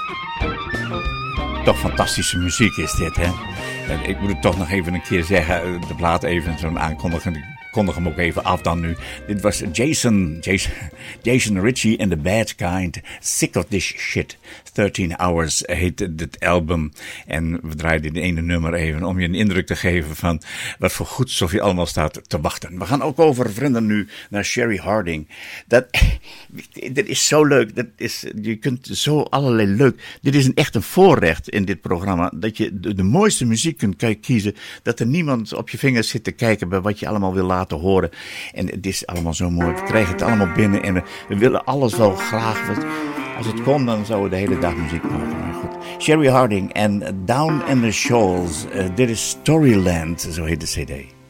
Toch fantastische muziek is dit, hè? En ik moet het toch nog even een keer zeggen. De plaat even zo'n aankondigen. Ik kondig hem ook even af dan nu. Dit was Jason Ritchie and the Bad Kind. Sick of this shit. 13 Hours heet dit album. En we draaien dit ene nummer even om je een indruk te geven van wat voor goeds of je allemaal staat te wachten. We gaan ook over vrienden nu naar Sherry Harding. Dat is zo leuk. Je kunt zo allerlei leuk. Dit is echt een voorrecht in dit programma. Dat je de mooiste muziek kunt kiezen. Dat er niemand op je vingers zit te kijken bij wat je allemaal wil laten horen. En het is allemaal zo mooi. We krijgen het allemaal binnen en we willen alles wel graag. Als het kon, dan zouden we de hele dag muziek maken. Maar goed. Sherry Harding en Down in the Shoals. Dit is Storyland, zo heet de CD.